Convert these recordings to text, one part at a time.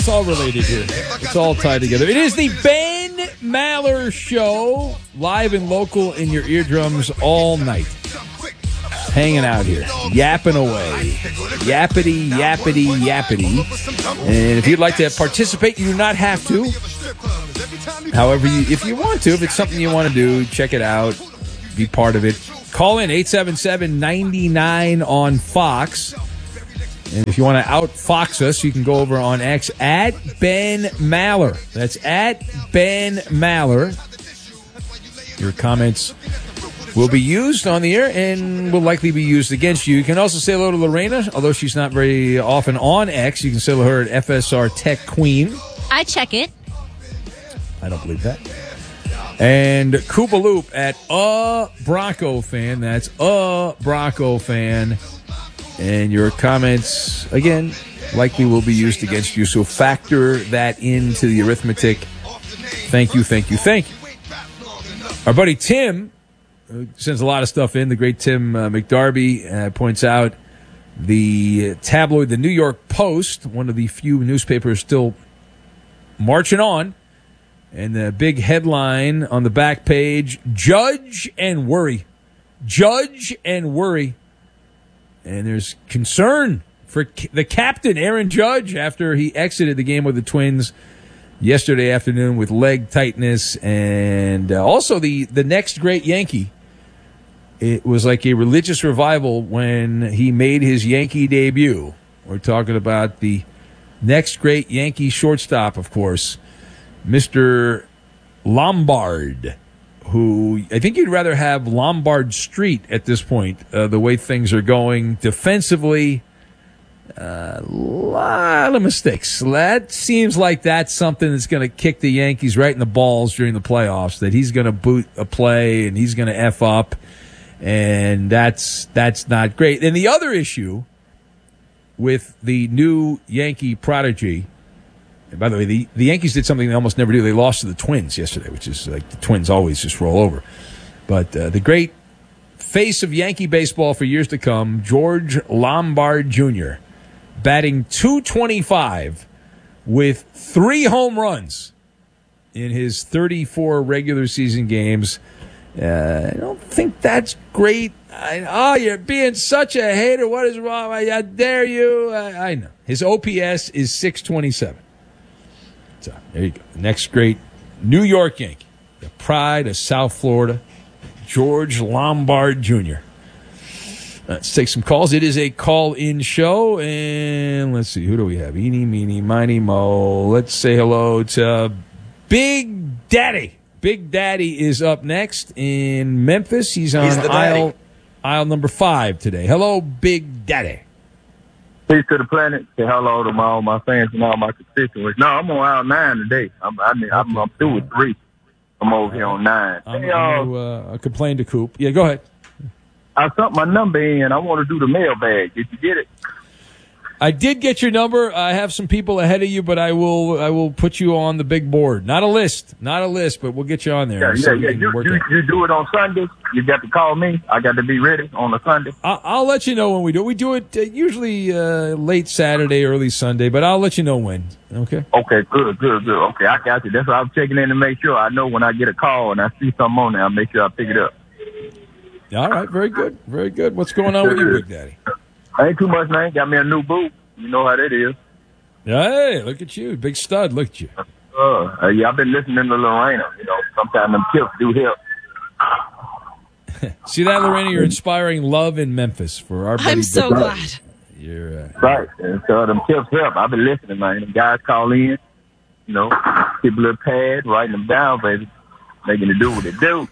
It's all related here. It's all tied together. It is the Ben Maller Show, live and local in your eardrums all night. Hanging out here, yapping away. Yappity, yappity, yappity. And if you'd like to participate, you do not have to. However, if you want to, if it's something you want to do, check it out. Be part of it. Call in 877-99 on Fox. And if you want to out-Fox us, you can go over on X at Ben Maller. That's at Ben Maller. Your comments will be used on the air and will likely be used against you. You can also say hello to Lorena, although she's not very often on X. You can say hello to her at FSR Tech Queen. I check it. I don't believe that. And Koopa Loop at Bronco Fan. That's Bronco Fan. And your comments, again, likely will be used against you. So factor that into the arithmetic. Thank you, thank you, thank you. Our buddy Tim sends a lot of stuff in. The great Tim McDarby points out the tabloid, the New York Post, one of the few newspapers still marching on. And the big headline on the back page, Judge and Worry. Judge and Worry. And there's concern for the captain, Aaron Judge, after he exited the game with the Twins yesterday afternoon with leg tightness. And also the next great Yankee. It was like a religious revival when he made his Yankee debut. We're talking about the next great Yankee shortstop, of course, Mr. Lombard, who I think you'd rather have Lombard Street at this point, the way things are going defensively. A lot of mistakes. That seems like that's something that's going to kick the Yankees right in the balls during the playoffs, that he's going to boot a play and he's going to F up, and that's not great. And the other issue with the new Yankee prodigy, and by the way, the Yankees did something they almost never do. They lost to the Twins yesterday, which is like the Twins always just roll over. But the great face of Yankee baseball for years to come, George Lombard Jr., batting .225 with 3 home runs in his 34 regular season games. I don't think that's great. You're being such a hater. What is wrong? I dare you. I know. His OPS is .627. So there you go. The next great New York Yankee, the pride of South Florida, George Lombard Jr. Let's take some calls. It is a call-in show, and let's see, who do we have? Eeny, meeny, miny, mo. Let's say hello to Big Daddy. Big Daddy is up next in Memphis. He's on aisle number 5 today. Hello, Big Daddy. Peace to the planet. Say hello to all my fans and all my constituents. No, I'm on aisle 9 today. I'm through with 3. I'm over here on 9. I'm going to complain to Coop. Yeah, go ahead. I sent my number in. I want to do the mailbag. Did you get it? I did get your number. I have some people ahead of you, but I will put you on the big board. Not a list, but we'll get you on there. Yeah. You do it on Sunday. You got to call me. I got to be ready on a Sunday. I'll let you know when we do it. We do it usually late Saturday, early Sunday, but I'll let you know when. Okay? Okay, good. Okay, I got you. That's why I'm checking in to make sure I know when I get a call and I see something on there, I'll make sure I pick it up. All right, very good. Very good. What's going on with you, Big Daddy? Ain't too much, man. Got me a new boot. You know how that is. Hey, look at you. Big stud. Look at you. Yeah, I've been listening to Lorena. You know, sometimes them tips do help. See that, Lorena? You're inspiring love in Memphis for our buddy. I'm so glad. You're right. And so them tips help. I've been listening, man. Them guys call in, you know, keep a little pad, writing them down, baby. Making it do what it do.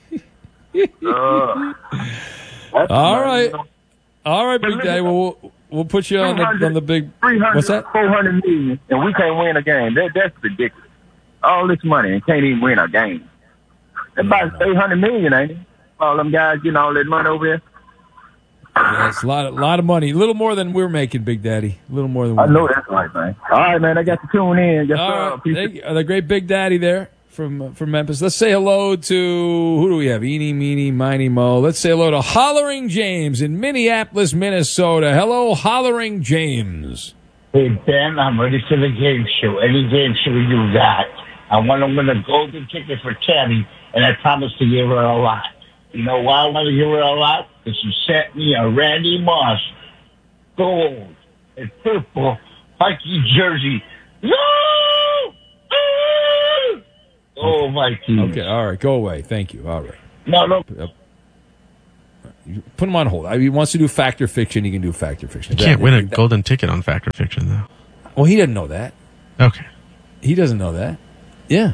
All right. All right, Big Daddy. Well, we'll put you on the big. 300, what's that? 400 million, and we can't win a game. That's ridiculous. All this money and can't even win a game. That's about 800 million, ain't it? All them guys getting all that money over here. Yeah, it's a lot of money. A little more than we're making, Big Daddy. A little more than we're making. I know that's right, man. All right, man. I got to tune in. Yes, all right. The great Big Daddy there from Memphis. Let's say hello to, who do we have? Eeny, meeny, miny, mo. Let's say hello to Hollering James in Minneapolis, Minnesota. Hello, Hollering James. Hey, Ben, I'm ready for the game show. Any game show you got. I want to win a golden ticket for Tammy, and I promise to give her a lot. You know why I want to give her a lot? Because you sent me a Randy Moss gold and purple Mikey jersey. No! Oh, Mikey. Okay, all right, go away. Thank you. All right. No. Put him on hold. He wants to do Fact or Fiction. He can do Fact or Fiction. You can't win a golden ticket on Fact or Fiction, though. Well, he doesn't know that. Okay. He doesn't know that. Yeah.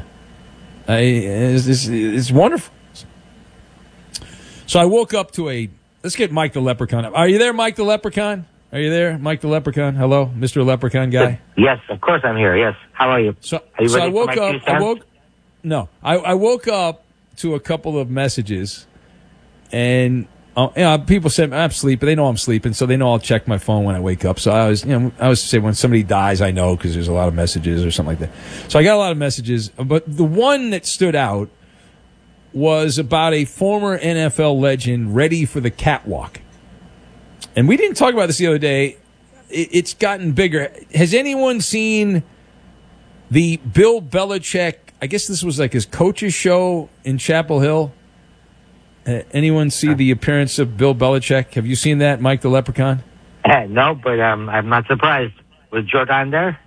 It's wonderful. So I woke up to let's get Mike the Leprechaun up. Are you there, Mike the Leprechaun? Are you there, Mike the Leprechaun? Hello, Mr. Leprechaun guy? Yes, of course I'm here. Yes. How are you? So Are you ready I woke for my up. two cents? I woke up to a couple of messages, and people say I'm sleeping. They know I'm sleeping, so they know I'll check my phone when I wake up. So I was saying when somebody dies, I know because there's a lot of messages or something like that. So I got a lot of messages, but the one that stood out was about a former NFL legend ready for the catwalk. And we didn't talk about this the other day. It's gotten bigger. Has anyone seen the Bill Belichick? I guess this was like his coach's show in Chapel Hill. Anyone see the appearance of Bill Belichick? Have you seen that, Mike the Leprechaun? No, but I'm not surprised. Was Jordan there?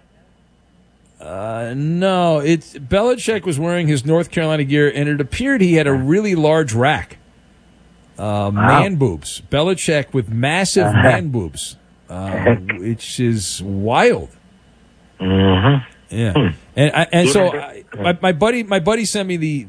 No. Belichick was wearing his North Carolina gear, and it appeared he had a really large rack. Man boobs. Belichick with massive man boobs, which is wild. Mm-hmm. Yeah, and so my buddy sent me the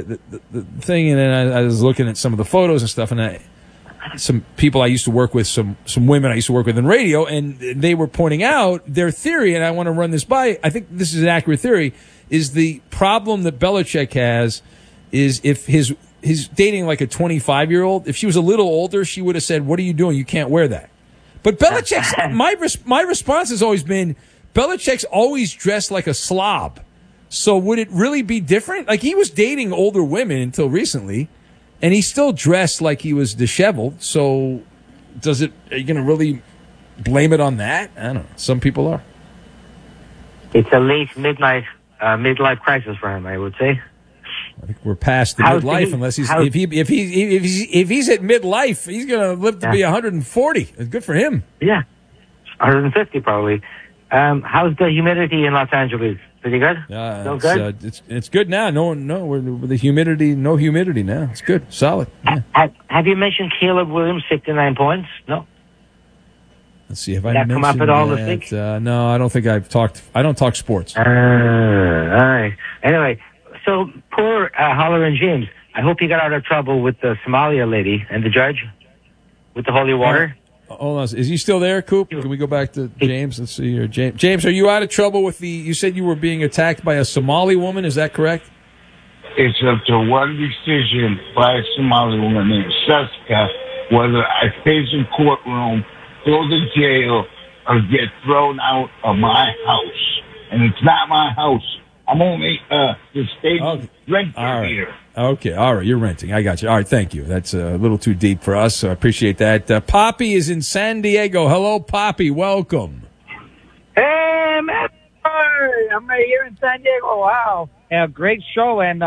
thing, and then I was looking at some of the photos and stuff, and some people I used to work with, some women I used to work with in radio, and they were pointing out their theory, and I want to run this by. I think this is an accurate theory. Is the problem that Belichick has is if he's dating like a 25-year-old. If she was a little older, she would have said, "What are you doing? You can't wear that." But Belichick's my response has always been, Belichick's always dressed like a slob. So would it really be different? Like, he was dating older women until recently, and he still dressed like he was disheveled. So are you going to really blame it on that? I don't know. Some people are. It's a late midlife crisis for him, I would say. I think we're past the midlife, unless he's if he's at midlife, he's going to live to be 140. Good for him. Yeah, 150 probably. How's the humidity in Los Angeles? Pretty good? Still good? It's good now. We're with the humidity, no humidity now. It's good. Solid. Yeah. Have you mentioned Caleb Williams, 69 points? No? Let's see. Have I mentioned that come up at all this week? No, I don't think I've talked. I don't talk sports. All right. Anyway, so poor Holler and James. I hope he got out of trouble with the Somalia lady and the judge with the holy water. Hold on. Is he still there, Coop? Can we go back to James? Let's see here. James, are you out of trouble with you said you were being attacked by a Somali woman. Is that correct? It's up to one decision by a Somali woman named Seska whether I face in courtroom, go to jail, or get thrown out of my house. And it's not my house. I'm only the state renter here. Okay, all right, you're renting. I got you. All right, thank you. That's a little too deep for us, so I appreciate that. Poppy is in San Diego. Hello, Poppy. Welcome. Hey, man. I'm right here in San Diego. Wow. Yeah, great show. And,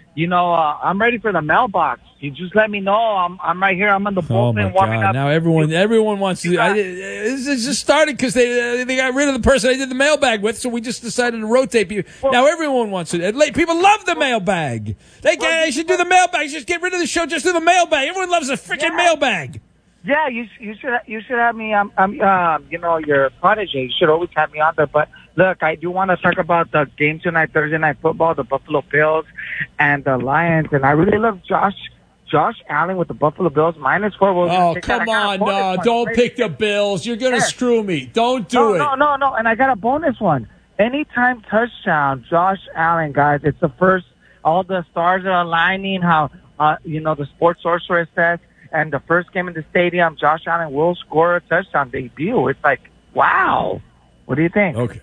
I'm ready for the mailbox. You just let me know. I'm right here. I'm in the bullpen warming up. Now everyone wants to. This just started because they got rid of the person I did the mailbag with, so we just decided to rotate people. Now everyone wants it. People love the mailbag. They should do the mailbag. Just get rid of the show. Just do the mailbag. Everyone loves a freaking mailbag. Yeah, you should have me. I'm your protege. You should always have me on there. But look, I do want to talk about the game tonight, Thursday Night Football, the Buffalo Bills and the Lions, and I really love Josh Allen with the Buffalo Bills -4. Oh, come on, no, don't pick the Bills. You're gonna screw me. Don't do it. No, and I got a bonus one. Anytime touchdown, Josh Allen, guys. It's the first. All the stars are aligning. How the Sports Sorcerer says. And the first game in the stadium, Josh Allen will score a touchdown debut. It's like, wow. What do you think? Okay.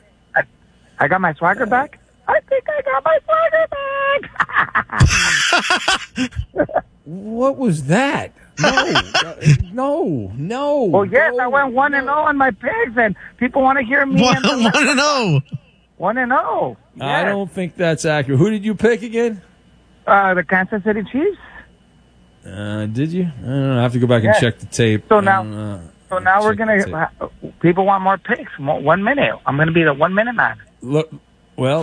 I got my swagger back? I think I got my swagger back. What was that? No. Well, yes, I went 1-0 on my picks, and people want to hear me. 1-0. 1-0. Yes. I don't think that's accurate. Who did you pick again? The Kansas City Chiefs. Did you? I don't know. I have to go back and check the tape. So now we're gonna. People want more picks. 1 minute. I'm gonna be the 1 minute man. Look, well,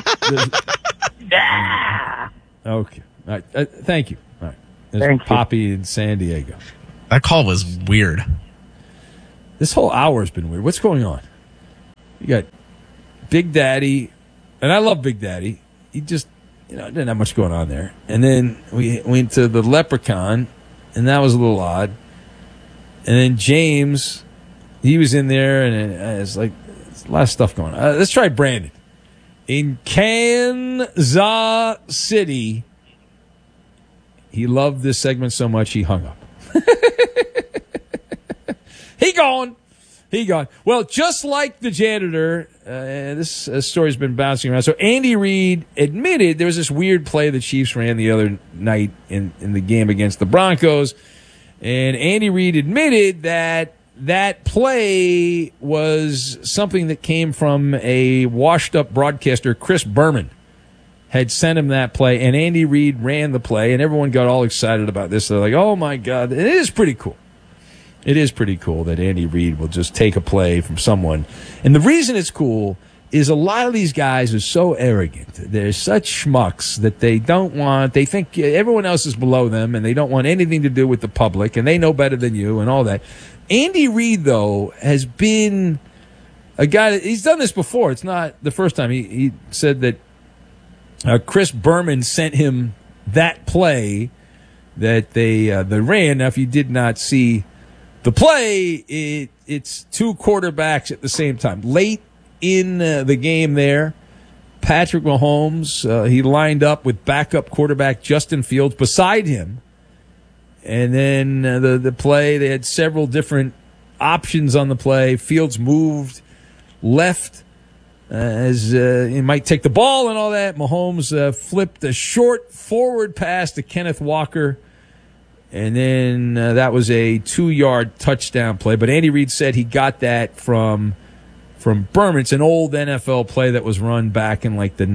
Yeah. Okay. All right. Thank you. All right. There's Thank you. Poppy in San Diego. That call was weird. This whole hour's been weird. What's going on? You got Big Daddy, and I love Big Daddy. He just, didn't have much going on there. And then we went to the Leprechaun, and that was a little odd. And then James, he was in there, and it's like there's a lot of stuff going on. Let's try Brandon. In Kansas City, he loved this segment so much he hung up. He gone. Well, just like the janitor, this story's been bouncing around. So Andy Reid admitted there was this weird play the Chiefs ran the other night in the game against the Broncos. And Andy Reid admitted that play was something that came from a washed-up broadcaster, Chris Berman, had sent him that play. And Andy Reid ran the play, and everyone got all excited about this. They're like, oh, my God. It is pretty cool. It is pretty cool that Andy Reid will just take a play from someone. And the reason it's cool is a lot of these guys are so arrogant. They're such schmucks that they think everyone else is below them, and they don't want anything to do with the public, and they know better than you and all that. Andy Reid, though, has been a guy he's done this before. It's not the first time. He said that Chris Berman sent him that play that they ran. Now, if you did not see the play, it's two quarterbacks at the same time. Late in the game there, Patrick Mahomes, he lined up with backup quarterback Justin Fields beside him. And then the play, they had several different options on the play. Fields moved left as he might take the ball and all that. Mahomes flipped a short forward pass to Kenneth Walker. And then that was a 2-yard touchdown play. But Andy Reid said he got that from Berman. It's an old NFL play that was run back in like the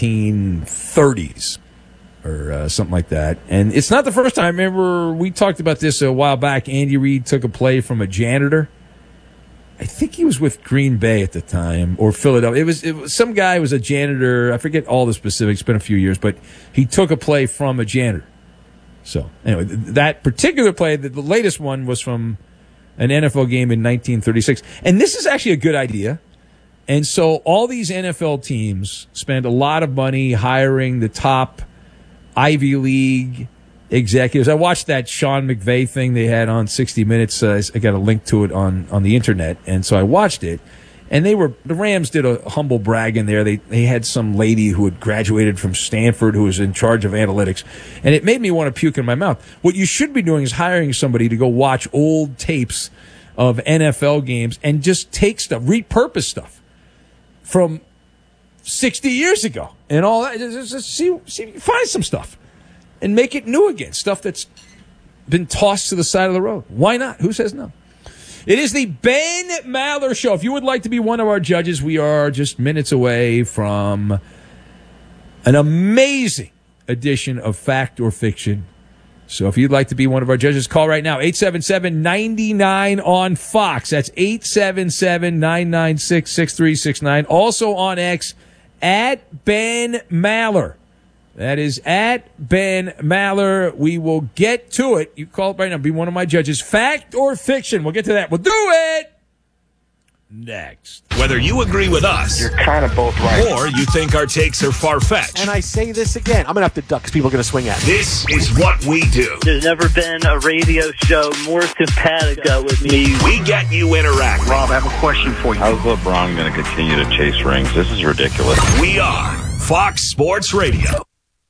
1930s or something like that. And it's not the first time. I remember we talked about this a while back. Andy Reid took a play from a janitor. I think he was with Green Bay at the time, or Philadelphia. It was some guy who was a janitor. I forget all the specifics. It's been a few years. But he took a play from a janitor. So, anyway, that particular play, the latest one, was from an NFL game in 1936. And this is actually a good idea. And so all these NFL teams spend a lot of money hiring the top Ivy League executives. I watched that Sean McVay thing they had on 60 Minutes. I got a link to it on the internet. And so I watched it. And the Rams did a humble brag in there. They had some lady who had graduated from Stanford who was in charge of analytics. And it made me want to puke in my mouth. What you should be doing is hiring somebody to go watch old tapes of NFL games and just take stuff, repurpose stuff from 60 years ago and all that. Just see find some stuff and make it new again. Stuff that's been tossed to the side of the road. Why not? Who says no? It is the Ben Maller Show. If you would like to be one of our judges, we are just minutes away from an amazing edition of Fact or Fiction. So if you'd like to be one of our judges, call right now, 877-99 on Fox. That's 877-996-6369. Also on X, at Ben Maller. That is at Ben Maller. We will get to it. You call it right now. Be one of my judges. Fact or fiction? We'll get to that. We'll do it next. Whether you agree with us, You're kind of both right. or you think our takes are far-fetched, And I say this again. I'm going to have to duck because people are going to swing at me. this is what we do. There's never been a radio show more simpatico with me. We get you interacting. Rob, I have a question for you. How's LeBron going to continue to chase rings? This is ridiculous. We are Fox Sports Radio.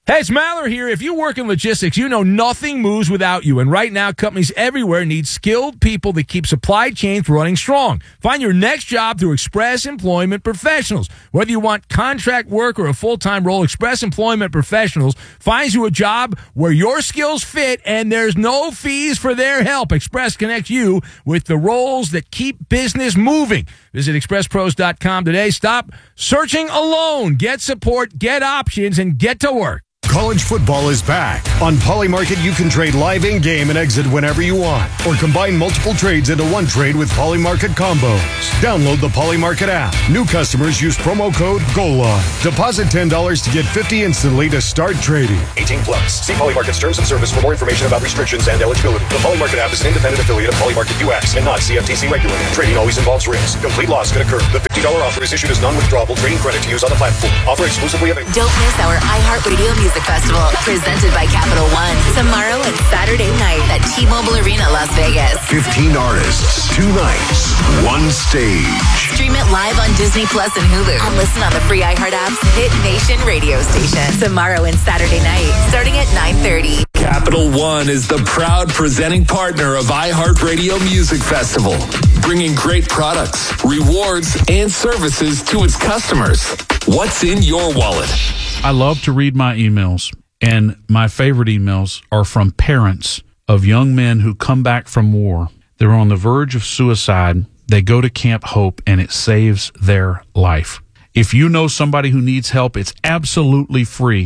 Hey, it's Maller here. If you work in logistics, you know nothing moves without you. And right now, companies everywhere need skilled people that keep supply chains running strong. Find your next job through Express Employment Professionals. Whether you want contract work or a full-time role, Express Employment Professionals finds you a job where your skills fit and there's no fees for their help. Express connects you with the roles that keep business moving. Visit expresspros.com today. Stop searching alone. Get support, get options, and get to work. College football is back. On Polymarket, you can trade live in-game and exit whenever you want, or combine multiple trades into one trade with Polymarket combos. Download the Polymarket app. New customers use promo code GOALLINE. Deposit $10 to get $50 instantly to start trading. 18 plus. See Polymarket's terms of service for more information about restrictions and eligibility. The Polymarket app is an independent affiliate of Polymarket US and not CFTC regulated. Trading always involves risk. Complete loss can occur. The $50 offer is issued as non-withdrawable trading credit to use on the platform. Offer exclusively available. Don't miss our iHeartRadio Music Festival, presented by Capital One, tomorrow and Saturday night at T-Mobile Arena, Las Vegas. 15 artists, 2 nights, 1 stage. Stream it live on Disney Plus and Hulu, and listen on the free iHeart app's Hit Nation radio station. Tomorrow and Saturday night, starting at 9:30. Capital One is the proud presenting partner of iHeartRadio Music Festival, bringing great products, rewards, and services to its customers. What's in your wallet? I love to read my emails, and my favorite emails are from parents of young men who come back from war. They're on the verge of suicide. They go to Camp Hope, and it saves their life. If you know somebody who needs help, it's absolutely free.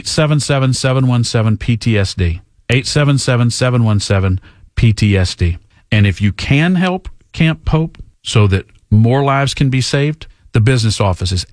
877-717-PTSD. 877-717-PTSD. And if you can help Camp Hope so that more lives can be saved, the business office is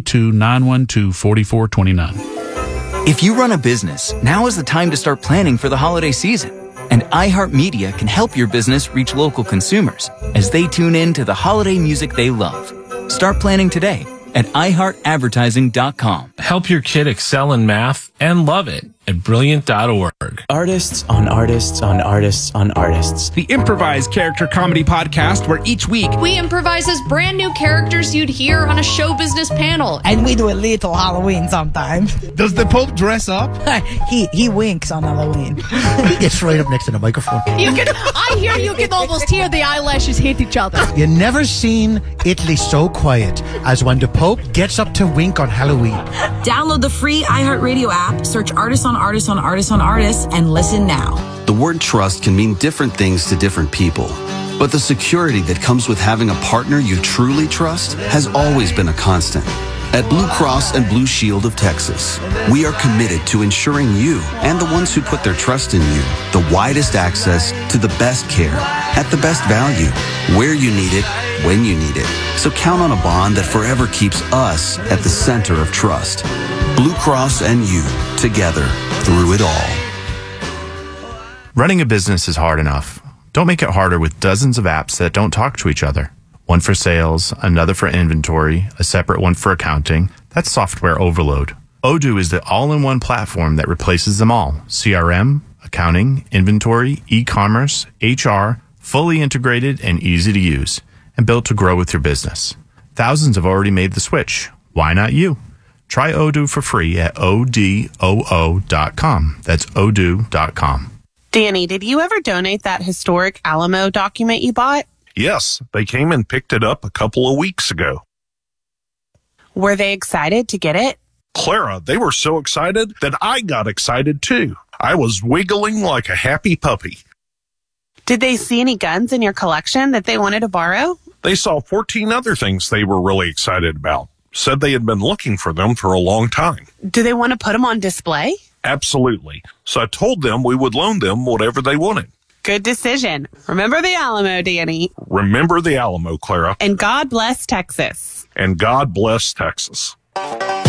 832-912-4429. If you run a business, now is the time to start planning for the holiday season. And iHeartMedia can help your business reach local consumers as they tune in to the holiday music they love. Start planning today at iHeartAdvertising.com. Help your kid excel in math and love it at Brilliant.org. Artists on artists on artists on artists. The improvised character comedy podcast where each week we improvise as brand new characters you'd hear on a show business panel. And we do a little Halloween sometimes. Does the Pope dress up? he winks on Halloween. He gets right up next to the microphone. I hear you can almost hear the eyelashes hit each other. You never seen Italy so quiet as when the Pope gets up to wink on Halloween. Download the free iHeartRadio app, search Artists on Artists on Artists on Artists, and listen now. The word trust can mean different things to different people, but the security that comes with having a partner you truly trust has always been a constant. At Blue Cross and Blue Shield of Texas, we are committed to ensuring you and the ones who put their trust in you the widest access to the best care at the best value, where you need it, when you need it. So count on a bond that forever keeps us at the center of trust. Blue Cross and you, together, through it all. Running a business is hard enough. Don't make it harder with dozens of apps that don't talk to each other. One for sales, another for inventory, a separate one for accounting. That's software overload. Odoo is the all-in-one platform that replaces them all. CRM, accounting, inventory, e-commerce, HR, fully integrated and easy to use, and built to grow with your business. Thousands have already made the switch. Why not you? Try Odoo for free at odoo.com. That's odoo.com. Danny, did you ever donate that historic Alamo document you bought? Yes, they came and picked it up a couple of weeks ago. Were they excited to get it? Clara, they were so excited that I got excited too. I was wiggling like a happy puppy. Did they see any guns in your collection that they wanted to borrow? They saw 14 other things they were really excited about. Said they had been looking for them for a long time. Do they want to put them on display? Absolutely. So I told them we would loan them whatever they wanted. Good decision. Remember the Alamo, Danny. Remember the Alamo, Clara. And God bless Texas. And God bless Texas.